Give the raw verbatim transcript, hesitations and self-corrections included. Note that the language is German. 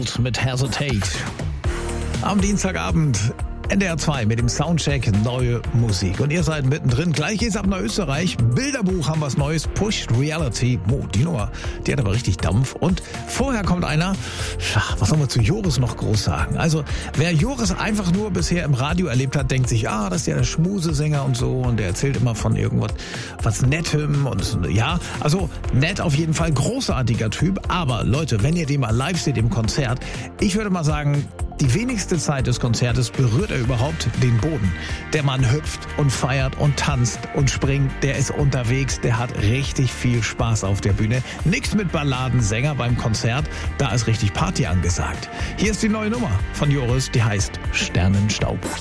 Wild mit Hesitate. Am Dienstagabend N D R zwei mit dem Soundcheck neue Musik. Und ihr seid mittendrin. Gleich geht's ab nach Österreich. Bilderbuch haben was Neues. Pushed Reality. Oh, die Nummer, die hat aber richtig Dampf. Und vorher kommt einer, was soll man zu Joris noch groß sagen? Also, wer Joris einfach nur bisher im Radio erlebt hat, denkt sich, ah, das ist ja der Schmusesänger und so. Und der erzählt immer von irgendwas, was Nettem. Und ja, also nett auf jeden Fall. Großartiger Typ. Aber Leute, wenn ihr den mal live seht im Konzert, ich würde mal sagen, die wenigste Zeit des Konzertes berührt er überhaupt den Boden. Der Mann hüpft und feiert und tanzt und springt. Der ist unterwegs. Der hat richtig viel Spaß auf der Bühne. Nix mit Balladensänger beim Konzert. Da ist richtig Party angesagt. Hier ist die neue Nummer von Joris. Die heißt Sternenstaub.